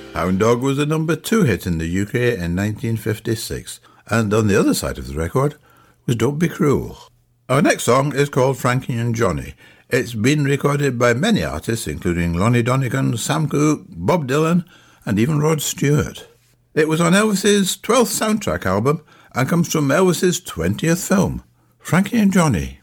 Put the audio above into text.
Hound Dog was a number 2 hit in the UK in 1956, and on the other side of the record was Don't Be Cruel. Our next song is called Frankie and Johnny. It's been recorded by many artists, including Lonnie Donegan, Sam Cooke, Bob Dylan, and even Rod Stewart. It was on Elvis's 12th soundtrack album and comes from Elvis's 20th film, Frankie and Johnny.